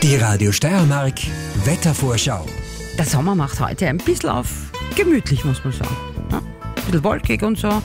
Die Radio Steiermark Wettervorschau. Der Sommer macht heute ein bisschen auf gemütlich, muss man sagen. Ja, ein bisschen wolkig und so.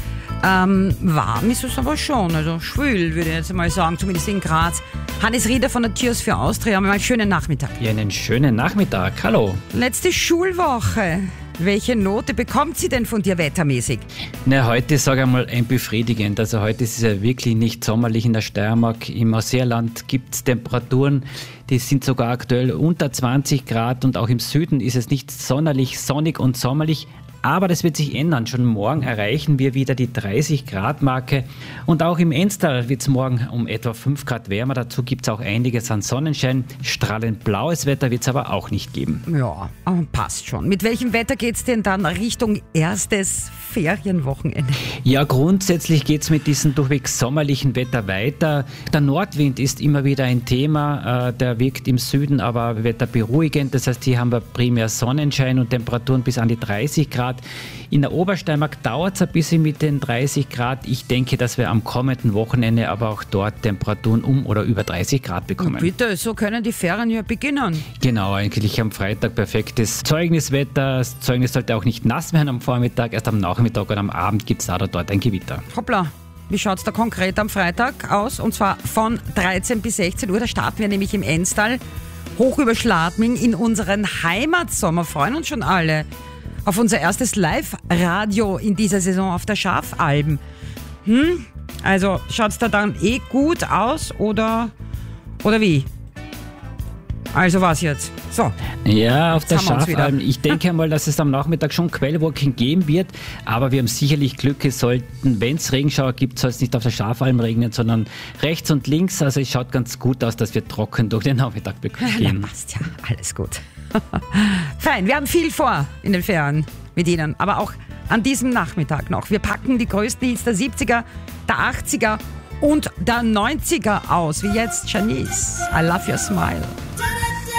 Warm ist es aber schon, also schwül, würde ich jetzt mal sagen, zumindest in Graz. Hannes Rieder von der Cheers für Austria, einen schönen Nachmittag. Ja, einen schönen Nachmittag, hallo. Letzte Schulwoche. Welche Note bekommt sie denn von dir wettermäßig? Na, heute sage ich mal ein befriedigend. Also heute ist es ja wirklich nicht sommerlich in der Steiermark. Im Ausseerland gibt es Temperaturen, die sind sogar aktuell unter 20 Grad und auch im Süden ist es nicht sonderlich sonnig und sommerlich. Aber das wird sich ändern. Schon morgen erreichen wir wieder die 30-Grad-Marke. Und auch im Enstal wird es morgen um etwa 5 Grad wärmer. Dazu gibt es auch einiges an Sonnenschein. Strahlend blaues Wetter wird es aber auch nicht geben. Ja, passt schon. Mit welchem Wetter geht es denn dann Richtung erstes Ferienwochenende? Ja, grundsätzlich geht es mit diesem durchweg sommerlichen Wetter weiter. Der Nordwind ist immer wieder ein Thema. Der wirkt im Süden aber wetterberuhigend. Das heißt, hier haben wir primär Sonnenschein und Temperaturen bis an die 30 Grad. In der Obersteiermark dauert es ein bisschen mit den 30 Grad. Ich denke, dass wir am kommenden Wochenende aber auch dort Temperaturen um oder über 30 Grad bekommen. Bitte, so können die Ferien ja beginnen. Genau, eigentlich am Freitag perfektes Zeugniswetter. Das Zeugnis sollte auch nicht nass werden am Vormittag. Erst am Nachmittag oder am Abend gibt es da oder dort ein Gewitter. Hoppla. Wie schaut es da konkret am Freitag aus? Und zwar von 13 bis 16 Uhr. Da starten wir nämlich im Enstal hoch über Schladming in unseren Heimatsommer. Freuen uns schon alle auf unser erstes Live-Radio in dieser Saison auf der Schafalben. Also schaut es da dann gut aus oder wie? Also was jetzt? So. Ja, auf der Schafalben. Ich denke einmal, dass es am Nachmittag schon Quellwolken geben wird, aber wir haben sicherlich Glück, es sollten, wenn es Regenschauer gibt, soll es nicht auf der Schafalben regnen, sondern rechts und links. Also es schaut ganz gut aus, dass wir trocken durch den Nachmittag gehen. Na, passt ja, alles gut. Fein, wir haben viel vor in den Ferien mit Ihnen, aber auch an diesem Nachmittag noch. Wir packen die größten Hits der 70er, der 80er und der 90er aus, wie jetzt Janice, I Love Your Smile.